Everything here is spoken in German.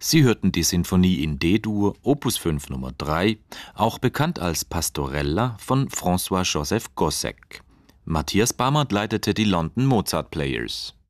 Sie hörten die Sinfonie in D-Dur, Opus 5 Nummer 3, auch bekannt als Pastorella von François-Joseph Gossec. Matthias Bamert leitete die London Mozart Players.